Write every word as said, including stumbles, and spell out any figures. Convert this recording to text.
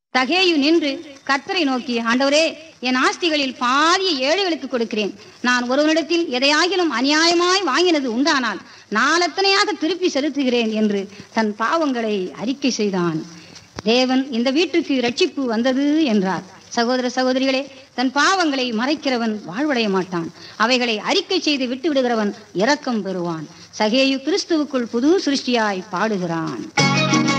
தகேயு நின்று கர்த்தரை நோக்கி, ஆண்டவரே, என் ஆஸ்திகளில் பாதியை ஏழைகளுக்கு கொடுக்கிறேன். நான் ஒருவனிடத்தில் எதையாகிலும் அநியாயமாய் வாங்கினது உண்டானால் நாளத்தனையாக திருப்பி செலுத்துகிறேன் என்று தன் பாவங்களை அறிக்கை செய்தான். தேவன் இந்த வீட்டுக்கு இரட்சிப்பு வந்தது என்றார். சகோதர சகோதரிகளே, தன் பாவங்களை மறைக்கிறவன் வாழ்வடைய மாட்டான். அவைகளை அறிக்கை செய்து விட்டு விடுகிறவன் இரக்கம் பெறுவான். சகேயு கிறிஸ்துவுக்குள் புது சிருஷ்டியாய் பாடுகிறான்.